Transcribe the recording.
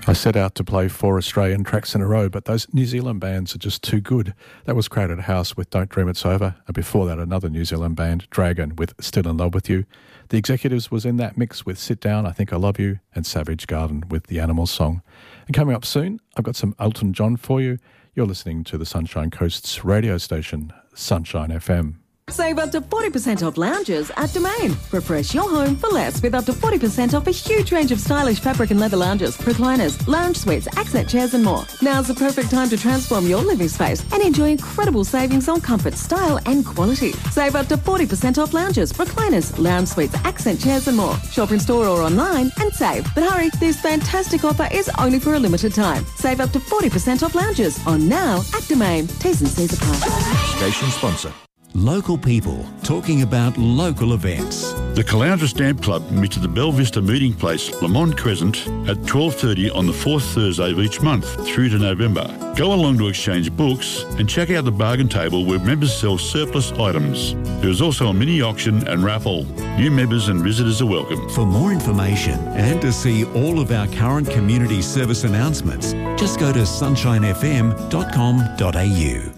I set out to play 4 Australian tracks in a row, but those New Zealand bands are just too good. That was Crowded House with Don't Dream It's Over, and before that another New Zealand band, Dragon, with Still in Love with You. The Executives was in that mix with Sit Down, I Think I Love You, and Savage Garden with The Animals song. And coming up soon, I've got some Elton John for you. You're listening to the Sunshine Coast's radio station, Sunshine FM. Save up to 40% off lounges at Domain. Refresh your home for less with up to 40% off a huge range of stylish fabric and leather lounges, recliners, lounge suites, accent chairs and more. Now's the perfect time to transform your living space and enjoy incredible savings on comfort, style and quality. Save up to 40% off lounges, recliners, lounge suites, accent chairs and more. Shop in store or online and save. But hurry, this fantastic offer is only for a limited time. Save up to 40% off lounges on now at Domain. T's and C's apply. Station sponsor. Local people talking about local events. The Caloundra Stamp Club meets at the Belle Vista Meeting Place, Lamont Crescent, at 12:30 on the 4th Thursday of each month through to November. Go along to exchange books and check out the bargain table where members sell surplus items. There is also a mini auction and raffle. New members and visitors are welcome. For more information and to see all of our current community service announcements, just go to sunshinefm.com.au.